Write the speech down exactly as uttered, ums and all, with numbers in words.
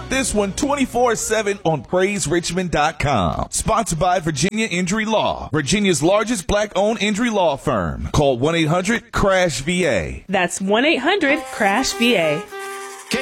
Get this one twenty-four seven on praise richmond dot com. Sponsored by Virginia Injury Law, Virginia's largest black-owned injury law firm. Call one eight hundred crash V A. That's one eight hundred crash V A.